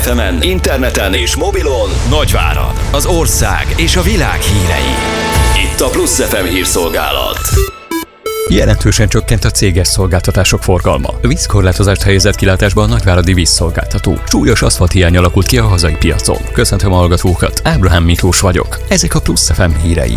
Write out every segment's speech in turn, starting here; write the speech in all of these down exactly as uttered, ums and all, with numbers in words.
emen, interneten és mobilon Nagyvárad, az ország és a világ hírei. Itt a Plusz ef em hírszolgálat. Jelentősen csökkent a céges szolgáltatások forgalma. Vízkorlátozást helyezett kilátásba a nagyváradi vízszolgáltató. Súlyos aszfalthiány alakult ki a hazai piacon. Köszöntöm a hallgatókat, Ábrahám Miklós vagyok. Ezek a Plusz ef em hírei.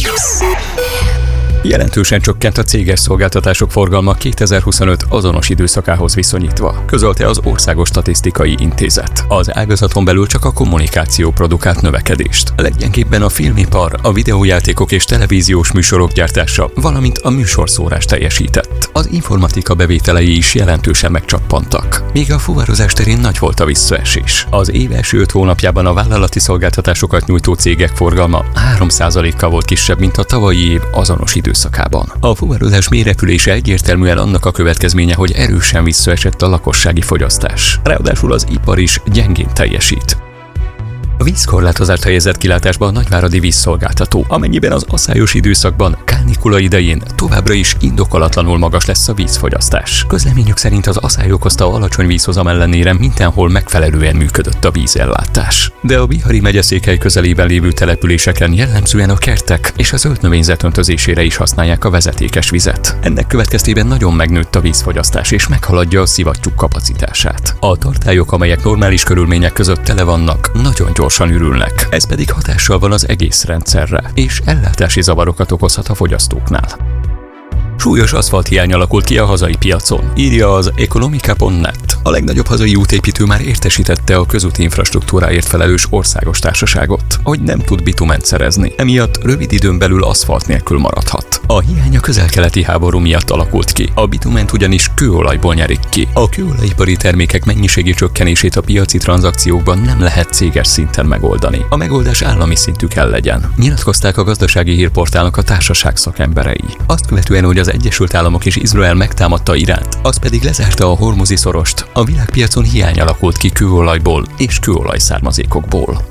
Jelentősen csökkent a céges szolgáltatások forgalma kétezer-huszonöt azonos időszakához viszonyítva, közölte az Országos Statisztikai Intézet. Az ágazaton belül csak a kommunikáció produkált növekedést. Legyenképpen a filmipar, a videójátékok és televíziós műsorok gyártása, valamint a műsorszórás teljesített. Az informatika bevételei is jelentősen megcsappantak. Míg a fuvarozás terén nagy volt a visszaesés. Az év első öt hónapjában a vállalati szolgáltatásokat nyújtó cégek forgalma három százalékkal volt kisebb, mint a tavalyi év azonos idő. Szakában. A fuvarozás mélyrepülése egyértelműen annak a következménye, hogy erősen visszaesett a lakossági fogyasztás. Ráadásul az ipar is gyengén teljesít. A vízkorlátozást helyezett kilátásba a nagyváradi vízszolgáltató, amennyiben az aszályos időszakban, kánikula idején továbbra is indokolatlanul magas lesz a vízfogyasztás. Közleményük szerint az aszály okozta alacsony vízhozam ellenére mindenhol megfelelően működött a vízellátás. De a Bihari megyeszékhely közelében lévő településeken jellemzően a kertek és a zöld növényzet öntözésére is használják a vezetékes vizet. Ennek következtében nagyon megnőtt a vízfogyasztás és meghaladja a szivattyúk kapacitását. A tartályok, amelyek normális körülmények között tele vannak, nagyon gyorsan ürülnek. Ez pedig hatással van az egész rendszerre, és ellátási zavarokat okozhat a fogyasztóknál. Súlyos aszfalthiány alakult ki a hazai piacon, írja az Economica pont net. A legnagyobb hazai útépítő már értesítette a közúti infrastruktúráért felelős országos társaságot, hogy nem tud bitument szerezni, emiatt rövid időn belül aszfalt nélkül maradhat. A hiány a közel-keleti háború miatt alakult ki, a bitument ugyanis kőolajból nyerik ki. A kőolajipari termékek mennyiségi csökkenését a piaci tranzakciókban nem lehet céges szinten megoldani. A megoldás állami szintű kell legyen, nyilatkozták a gazdasági hírportálnak a társaság szakemberei. Azt követően, hogy az Egyesült Államok és Izrael megtámadta Iránt, az pedig lezárta a hormuzi szorost, a világpiacon hiány alakult ki kőolajból és kőolajszármazékokból.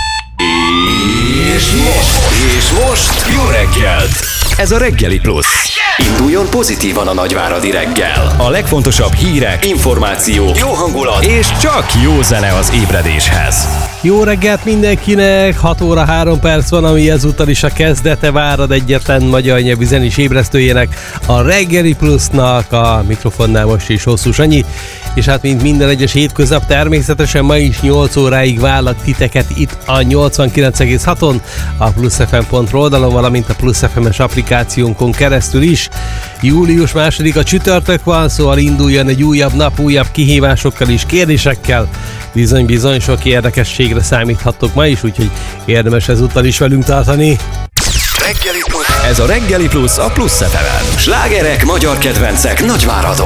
És most, és most jó reggelt! Ez a Reggeli Plusz. Induljon pozitívan a nagyváradi reggel. A legfontosabb hírek, információk, jó hangulat és csak jó zene az ébredéshez. Jó reggelt mindenkinek! hat óra három perc van, ami ezúttal is a kezdete Várad egyetlen magyar nyelvű zenés ébresztőjének, a Reggeli Plusznak, a mikrofonnál most is Hosszú Sanyi. És hát mint minden egyes hétköznap, természetesen ma is nyolc óráig várlak titeket itt a nyolcvankilenc egész haton, a plusz ef em pont ru oldalon, valamint a Plusz ef em-es applikációnkon keresztül is. Július második a csütörtök van, szóval induljon egy újabb nap, újabb kihívásokkal és kérdésekkel. Bizony-bizony sok érdekességre számíthattok ma is, úgyhogy érdemes ezúttal is velünk tartani. Reggeli Plusz. Ez a Reggeli Plusz a Plusz ef emen. Slágerek, magyar kedvencek Nagyváradon.